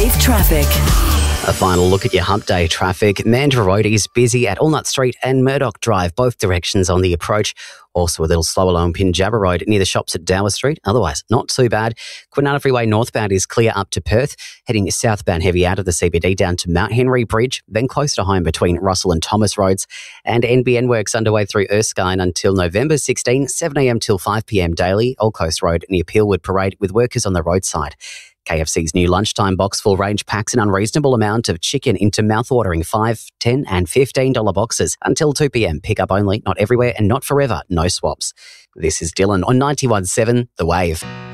Wave traffic. A final look at your hump day traffic. Mandurah Road is busy at Allnut Street and Murdoch Drive, both directions on the approach. Also a little slower along Pinjabba Road near the shops at Dower Street. Otherwise, not too bad. Kwinana Freeway northbound is clear up to Perth. Heading southbound heavy out of the CBD down to Mount Henry Bridge, then close to home between Russell and Thomas Roads. And NBN works underway through Erskine until November 16, 7am till 5pm daily. Old Coast Road near Peelwood Parade with workers on the roadside. KFC's new lunchtime box full range packs an unreasonable amount of chicken into mouthwatering $5, $10 and $15 boxes until 2pm. Pick up only, not everywhere and not forever. No swaps. This is Dylan on 91.7 The Wave.